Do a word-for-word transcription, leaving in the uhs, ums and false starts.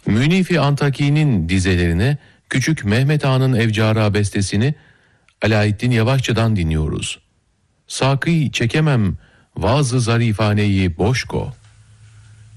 Münifi Antaki'nin dizelerine Küçük Mehmet Ağa'nın Evcara bestesini Alaeddin Yavaşçı'dan dinliyoruz. Sakı çekemem vaaz-ı zarifaneyi boşko.